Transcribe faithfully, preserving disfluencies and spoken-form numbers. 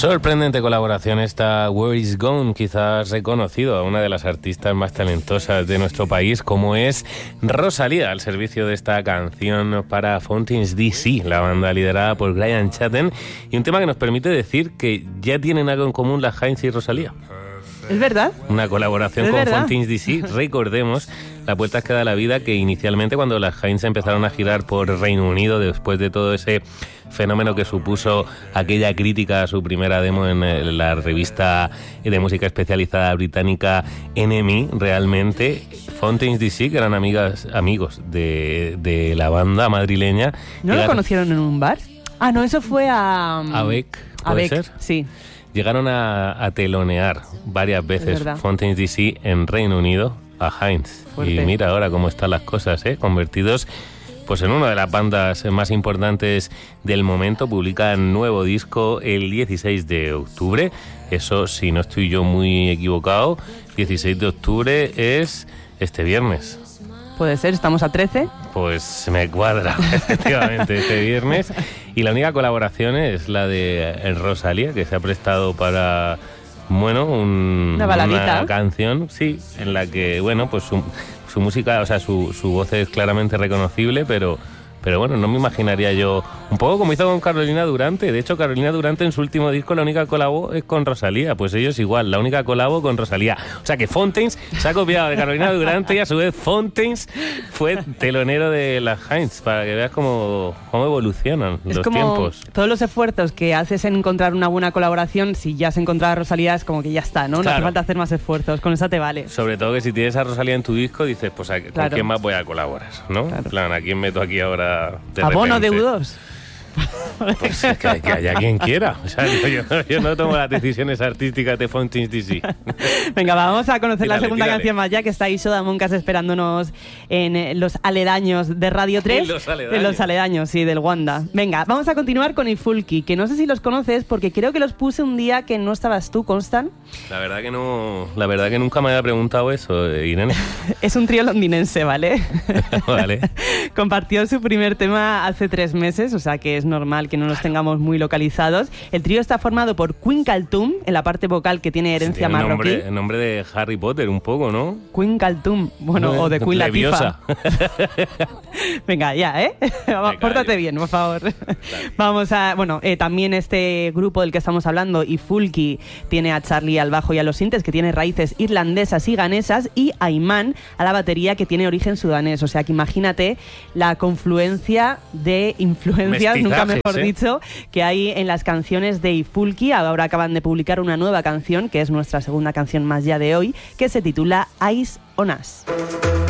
Sorprendente colaboración esta Where Is Gone, quizás reconocido a una de las artistas más talentosas de nuestro país, como es Rosalía, al servicio de esta canción para Fountains D C, la banda liderada por Brian Chatten, y un tema que nos permite decir que ya tienen algo en común la Heinz y Rosalía. ¿Es verdad? Una colaboración ¿Es con verdad? Fountains D C. Recordemos las vueltas que da la vida, que inicialmente cuando las Heinz empezaron a girar por Reino Unido, después de todo ese fenómeno que supuso aquella crítica a su primera demo en la revista de música especializada británica N M E, realmente Fountains D C, que eran amigas, amigos de, de la banda madrileña. ¿No llegaron, lo conocieron en un bar? Ah, no, eso fue a... a Beck, A ¿puede Beck, ser? sí. Llegaron a, a telonear varias veces Fountains D C en Reino Unido a Heinz. Fuerte. Y mira ahora cómo están las cosas, ¿eh? Convertidos pues en una de las bandas más importantes del momento. Publican nuevo disco el dieciséis de octubre. Eso, si no estoy yo muy equivocado, dieciséis de octubre es este viernes. Puede ser, estamos a trece. Pues me cuadra, efectivamente, este viernes. Y la única colaboración es la de Rosalía, que se ha prestado para, bueno, un, una baladita, una canción, sí, en la que, bueno, pues su, su música, o sea, su, su voz es claramente reconocible, pero... Pero bueno, no me imaginaría yo... Un poco como hizo con Carolina Durante. De hecho, Carolina Durante en su último disco la única colabo es con Rosalía. Pues ellos igual, la única colabo con Rosalía. O sea que Fountains se ha copiado de Carolina Durante y a su vez Fountains fue telonero de las Heinz, para que veas cómo, cómo evolucionan es los como tiempos. Todos los esfuerzos que haces en encontrar una buena colaboración, si ya has encontrado a Rosalía es como que ya está, ¿no? No Claro. hace falta hacer más esfuerzos, con esa te vale. Sobre todo que si tienes a Rosalía en tu disco, dices, pues ¿a, ¿con Claro. quién más voy a colaborar? ¿No? Claro. En plan, ¿a quién meto aquí ahora de Abono de repente? U dos. Pues que, que haya quien quiera. O sea, yo, yo, yo no tomo las decisiones artísticas de Fountains D C. Venga, vamos a conocer Tírale, la segunda tírale. canción más ya, que está Isoda Moncas esperándonos en eh, los aledaños de Radio tres. En los aledaños. En los aledaños, sí, del Wanda. Venga, vamos a continuar con Ifulki, que no sé si los conoces porque creo que los puse un día que no estabas tú, Constan. La verdad que no, la verdad que nunca me había preguntado eso, eh, Irene. Es un trío londinense, ¿vale? Vale. Compartió su primer tema hace tres meses, o sea que es normal que no nos tengamos muy localizados. El trío está formado por Queen Kaltum, en la parte vocal, que tiene herencia Tiene el marroquí. nombre, el nombre de Harry Potter, un poco, ¿no? Queen Kaltum, bueno, No, o de Queen Leviosa. Latifah. Venga, ya, ¿eh? Vamos, Me pórtate callo. bien, por favor. Vamos a... Bueno, eh, también este grupo del que estamos hablando, Ifulki, tiene a Charlie al bajo y a los sintes, que tiene raíces irlandesas y ganesas, y a Iman a la batería, que tiene origen sudanés. O sea que imagínate la confluencia de influencias, nunca Mestizajes, mejor ¿eh? dicho, que hay en las canciones de Ifulki. Ahora acaban de publicar una nueva canción, que es nuestra segunda canción más ya de hoy, que se titula Eyes on Us.